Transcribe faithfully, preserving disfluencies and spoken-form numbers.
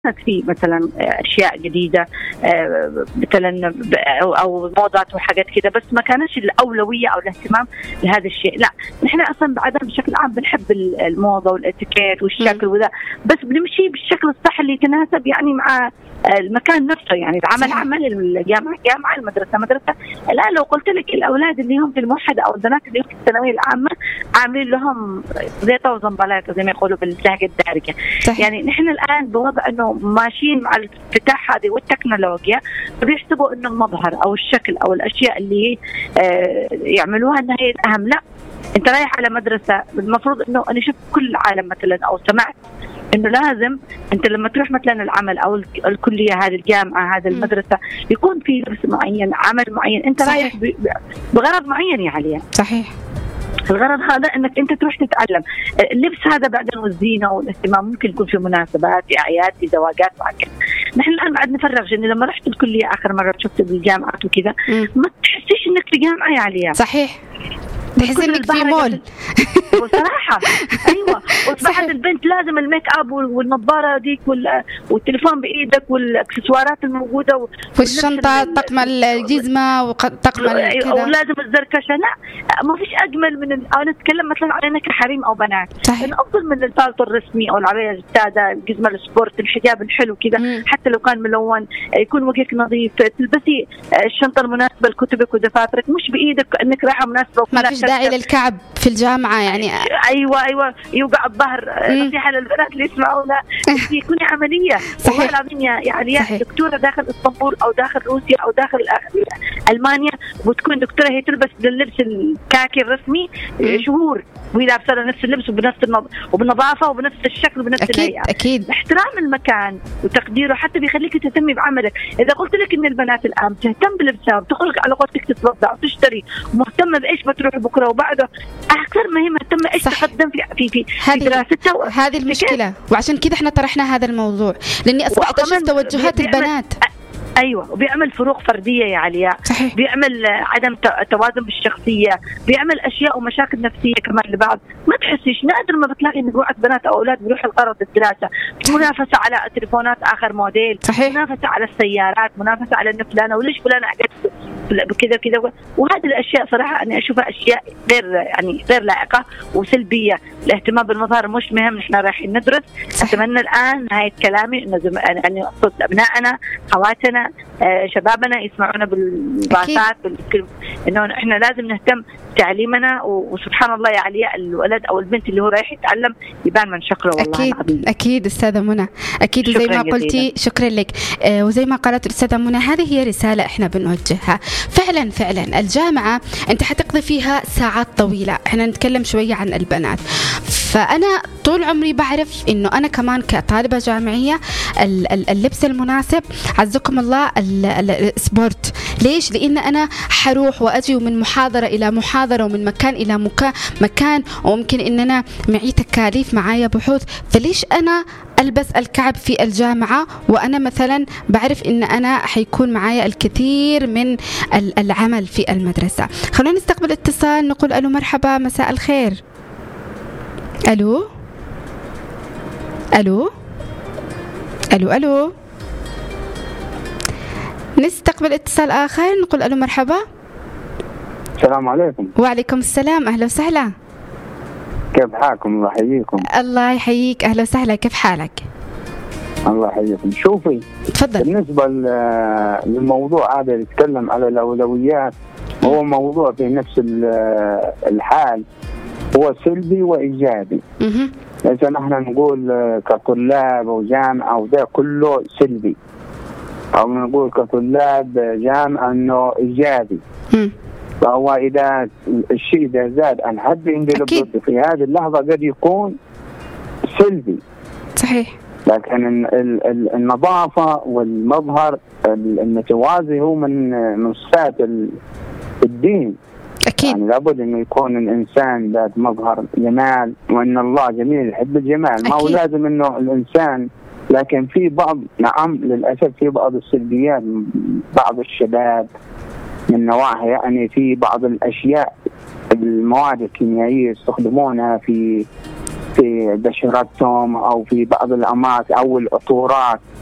في مثلا اشياء جديده مثلا او موضات وحاجات كده، بس ما كانش الاولويه او الاهتمام لهذا الشيء. لا نحن اصلا بعدها بشكل عام بنحب الموضه والاتيكيت والشكل وذا، بس بنمشي بالشكل الصح اللي يتناسب يعني مع المكان نفسه. يعني العمل عمل، الجامعه جامعه، المدرسه مدرسه. الان لو قلت لك الاولاد اللي هم في الموحده او البنات اللي هم في الثانويه العامه عاملين لهم زيطه وزنبلاطه زي ما يقولوا باللهجه الدارجه. يعني نحن الان بوضع انه ماشيين مع الانفتاح هذه والتكنولوجيا، بيحسبوا انه المظهر او الشكل او الاشياء اللي آه يعملوها انها هي الاهم. لا، انت رايح على مدرسه المفروض انه انا شفت كل العالم مثلا او سمعت انه لازم انت لما تروح مثلا العمل او الكليه هذه الجامعه هذه المدرسه يكون في لبس معين، عمل معين، انت صحيح. رايح بغرض معين يعني. صحيح. الغرض هذا انك انت تروح تتعلم. اللبس هذا بعدين والزينه والاهتمام ممكن يكون في مناسبات، في اعياد، في زواجات وهكذا. نحن الان بعد نفرغ اني لما رحت الكليه اخر مره شفت بالجامعات وكذا ما تحسيش انك في جامعه يا عليا. صحيح، تحس انك في مول. وصراحه ايوه. وصبحت البنت لازم الميك اب والنظاره ديك والتليفون بايدك والاكسسوارات الموجوده والشنطه، طقم الجزمه وطقم كذا، ولازم الزركشه. لا، ما فيش اجمل من ال... انا اتكلم مثلا علينا كحريم او بنات، إن افضل من البالطو الرسمي او العبايه الساده، الجزمه السبورت، الحجاب الحلو كذا، حتى لو كان ملون، يكون وجهك نظيف، تلبسي الشنطه المناسبه لكتبك ودفاترك، مش بايدك انك رايحه مناسبه. ما فيش داعي للكعب في الجامعه يعني. ايوه ايوه يوقع الظهر. نصيحه للبنات اللي يسمعونا، تكوني عمليه. والله العظيم يا يعني يا دكتوره داخل اسطنبول او داخل روسيا او داخل المانيا وتكون دكتوره هي تلبس اللبس الكاكي الرسمي شهور وهي لابسه نفس اللبس وبنفس وبنظافه وبنفس الشكل وبنفس الهيئه. اكيد احترام المكان وتقديره حتى بيخليك تهتمي بعملك. اذا قلت لك ان البنات الان تهتم بلبسها وتخرج على قولتك تتوضع وتشتري ومهتمه بايش بتروح بكره وبعده، اكثر ما هي مهتمه ايش تقدم في في في, في دراستها. هذه المشكله، وعشان كذا احنا طرحنا هذا الموضوع لاني اصبحت اشوف توجهات البنات. ايوه، وبيعمل فروق فرديه يا علياء. صحيح. بيعمل عدم توازن بالشخصيه، بيعمل اشياء ومشاكل نفسيه كمان لبعض. ما تحسيش نادر ما بتلاقي مجموعه بنات او اولاد بيروحوا الغرض الدراسه، منافسه على تليفونات اخر موديل. صحيح. منافسه على السيارات، منافسه على ان فلانه وليش فلانه قعدت بكذا كذا. وهذه الاشياء صراحه انا اشوفها اشياء غير يعني غير لائقه وسلبيه. الاهتمام بالمظهر مش مهم، نحن رايحين ندرس. اتمنى الان نهايه كلامي انه زم... اني اقصد ابنائنا، خواتنا، آه شبابنا يسمعونا بالباصات بالكل... انه احنا لازم نهتم تعليمنا. وسبحان الله يا علياء الولد او البنت اللي هو رايح يتعلم يبان من شكله. والله اكيد العظيم. اكيد استاذه منى، اكيد. وزي ما قلتي شكرا لك. آه وزي ما قالت الاستاذه منى هذه هي رساله احنا بنوجهها. فعلا فعلا الجامعه انت حتقضي فيها ساعات طويله. احنا نتكلم شويه عن البنات، فانا طول عمري بعرف انه انا كمان كطالبه جامعيه اللبس المناسب عزكم الله السبورت. ليش؟ لان انا حروح واجي من محاضره الى محاضره ومن مكان الى مكان مكان وممكن ان انا معي تكاليف، معايا بحوث. فليش انا البس الكعب في الجامعه وانا مثلا بعرف ان انا حيكون معايا الكثير من العمل في المدرسه؟ خلونا نستقبل اتصال، نقول الو مرحبا، مساء الخير. الو الو الو الو نستقبل اتصال اخر، نقول الو مرحبا. السلام عليكم. وعليكم السلام، اهلا وسهلا. كيف حالكم؟ الله يحييكم. الله يحييك، اهلا وسهلا، كيف حالك؟ الله يحييكم. شوفي تفضل. بالنسبه للموضوع هذا اللي يتكلم على الاولويات، هو موضوع في نفس الحال، هو سلبي وايجابي. اها اذا نحن نقول كطلاب وجامعه وده كله سلبي، او نقول كطلاب جامعه انه ايجابي. امم فهو اذا الشيء اذا زاد عن حد ينقلب ضده في هذه اللحظه قد يكون سلبي. صحيح. لكن النظافه والمظهر المتوازي هو من من صفات الدين. أكيد. يعني لابد انه يكون الانسان ذات مظهر جمال، وان الله جميل يحب الجمال. ما هو لازم انه الانسان، لكن في بعض نعم للاسف في بعض السلبيات، بعض الشباب من نواحي يعني في بعض الاشياء المواد الكيميائيه يستخدمونها في في بشرتهم أو في بعض الأماكن أو العطورات